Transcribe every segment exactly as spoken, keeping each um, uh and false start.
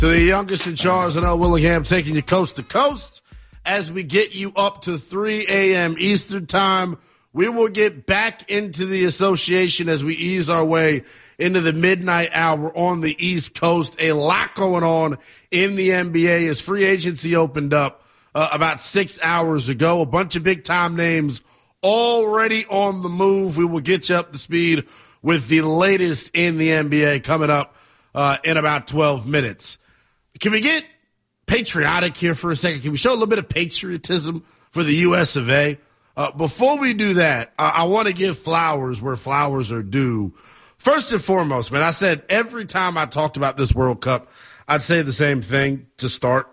to the youngest in charge, and L. Willingham, taking you coast to coast as we get you up to three a.m. Eastern time. We will get back into the association as we ease our way into the midnight hour on the East Coast. A lot going on in the N B A as free agency opened up uh, about six hours ago. A bunch of big-time names already on the move. We will get you up to speed with the latest in the N B A coming up uh, in about twelve minutes. Can we get patriotic here for a second? Can we show a little bit of patriotism for the U S of A? Uh, before we do that, uh, I want to give flowers where flowers are due. First and foremost, man, I said every time I talked about this World Cup, I'd say the same thing to start.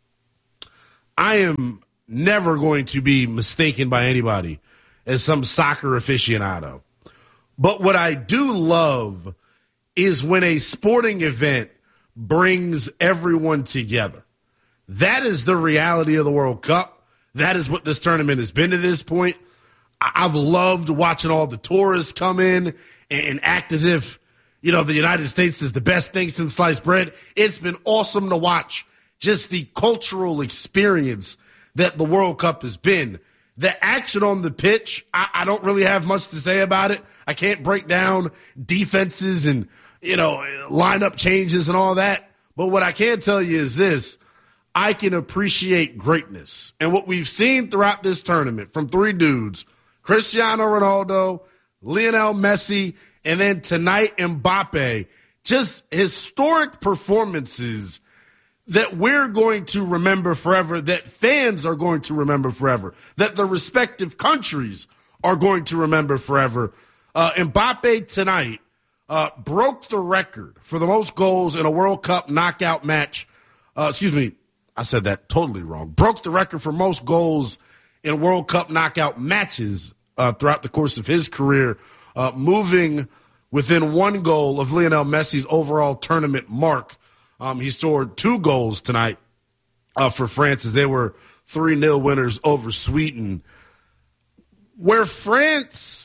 I am never going to be mistaken by anybody as some soccer aficionado. But what I do love is when a sporting event brings everyone together. That is the reality of the World Cup. That is what this tournament has been to this point. I've loved watching all the tourists come in and act as if, you know, the United States is the best thing since sliced bread. It's been awesome to watch just the cultural experience that the World Cup has been. The action on the pitch, I, I don't really have much to say about it. I can't break down defenses and, you know, lineup changes and all that. But what I can tell you is this. I can appreciate greatness. And what we've seen throughout this tournament from three dudes, Cristiano Ronaldo, Lionel Messi, and then tonight Mbappe, just historic performances that we're going to remember forever, that fans are going to remember forever, that the respective countries are going to remember forever. Uh, Mbappe tonight uh, broke the record for the most goals in a World Cup knockout match. Uh, excuse me, I said that totally wrong. Broke the record for most goals in World Cup knockout matches uh, throughout the course of his career, uh, moving within one goal of Lionel Messi's overall tournament mark. Um, he scored two goals tonight uh, for France as they were three nil winners over Sweden. Where France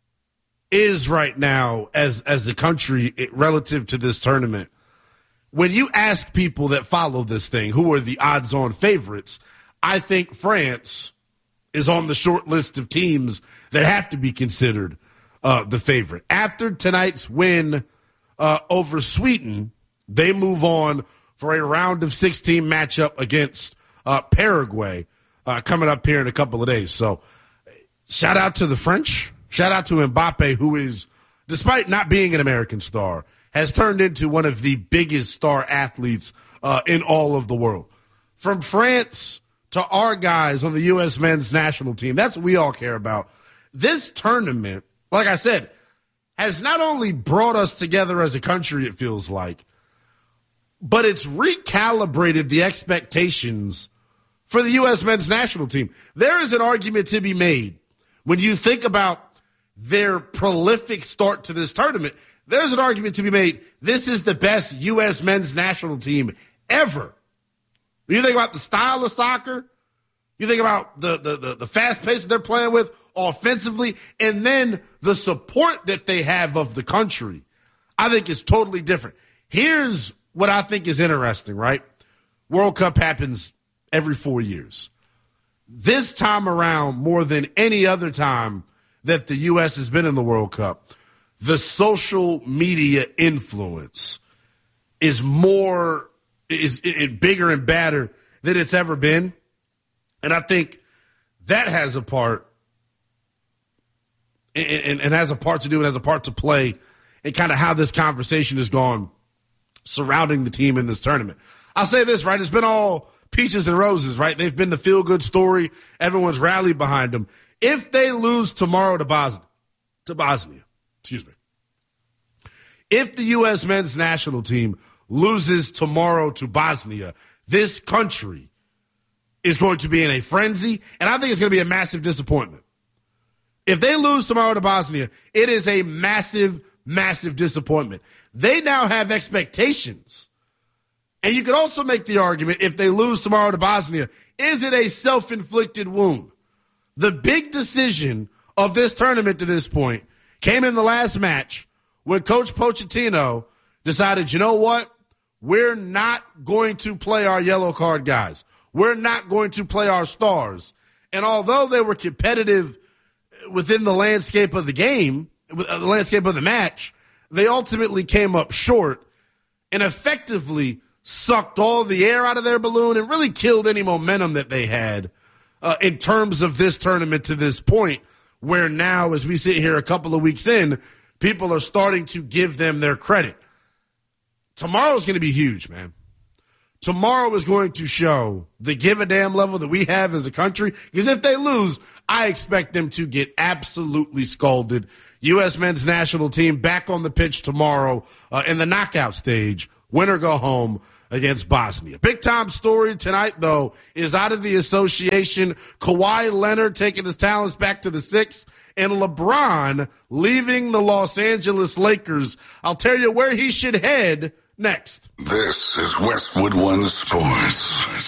is right now as, as a country it, relative to this tournament, when you ask people that follow this thing who are the odds-on favorites, I think France is on the short list of teams that have to be considered uh, the favorite. After tonight's win uh, over Sweden, they move on for a round of sixteen matchup against uh, Paraguay uh, coming up here in a couple of days. So shout out to the French. Shout out to Mbappe, who is, despite not being an American star, has turned into one of the biggest star athletes uh, in all of the world. From France to our guys on the U S men's national team, that's what we all care about. This tournament, like I said, has not only brought us together as a country, it feels like, but it's recalibrated the expectations for the U S men's national team. There is an argument to be made when you think about their prolific start to this tournament. There's an argument to be made. This is the best U S men's national team ever. When you think about the style of soccer, you think about the, the, the, the fast pace that they're playing with offensively, and then the support that they have of the country, I think is totally different. Here's what I think is interesting, right? World Cup happens every four years. This time around, more than any other time that the U S has been in the World Cup, the social media influence is more, is, is bigger and badder than it's ever been. And I think that has a part, and, and, and has a part to do and has a part to play in kind of how this conversation has gone surrounding the team in this tournament. I'll say this, right? It's been all peaches and roses, right? They've been the feel-good story. Everyone's rallied behind them. If they lose tomorrow to Bosnia, to Bosnia, excuse me, if the U S men's national team loses tomorrow to Bosnia, this country is going to be in a frenzy, and I think it's going to be a massive disappointment. If they lose tomorrow to Bosnia, it is a massive, massive disappointment. They now have expectations. And you could also make the argument, if they lose tomorrow to Bosnia, is it a self-inflicted wound? The big decision of this tournament to this point came in the last match when Coach Pochettino decided, you know what? we're not going to play our yellow card guys. We're not going to play our stars. And although they were competitive within the landscape of the game, the landscape of the match, they ultimately came up short and effectively sucked all the air out of their balloon and really killed any momentum that they had uh, in terms of this tournament to this point, where now, as we sit here a couple of weeks in, people are starting to give them their credit. Tomorrow's going to be huge, man. Tomorrow is going to show the give a damn level that we have as a country, because if they lose, I expect them to get absolutely scalded. U S men's national team back on the pitch tomorrow uh, in the knockout stage. Win or go home against Bosnia. Big time story tonight, though, is out of the association. Kawhi Leonard taking his talents back to the six, and LeBron leaving the Los Angeles Lakers. I'll tell you where he should head next. This is Westwood One Sports.